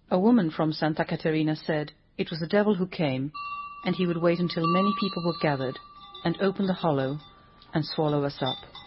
A woman from Santa Caterina said it was the devil who came, and he would wait until many people were gathered, and open the hollow, and swallow us up.